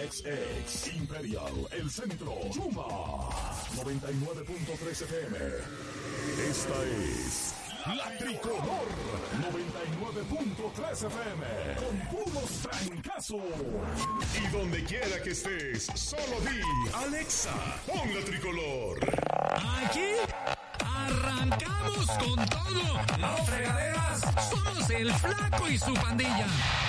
XX, Imperial, El Centro, Chuma, 99.3 FM. Esta es La Tricolor, 99.3 FM, con puros trancazos. Y donde quiera que estés, solo di, Alexa, pon La Tricolor. Aquí arrancamos con todo. No fregaderas, somos el Flaco y su pandilla.